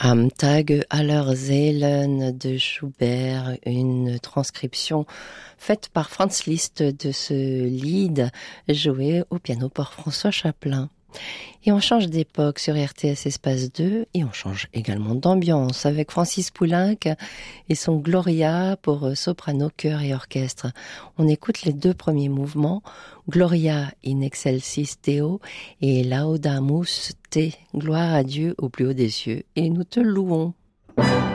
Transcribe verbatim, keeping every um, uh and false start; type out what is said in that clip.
Am Tage aller Seelen de Schubert, une transcription faite par Franz Liszt de ce lied joué au piano par François Chaplin. Et on change d'époque sur R T S Espace deux et on change également d'ambiance avec Francis Poulenc et son Gloria pour soprano, chœur et orchestre. On écoute les deux premiers mouvements, Gloria in excelsis Deo et Laudamus te, gloire à Dieu au plus haut des cieux, et nous te louons.